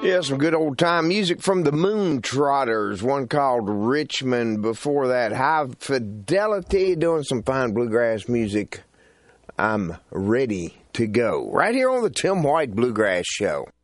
Yeah, some good old-time music from the Moon Trotters, one called Richmond. Before that, High Fidelity, doing some fine bluegrass music. I'm ready to go. Right here on the Tim White Bluegrass Show.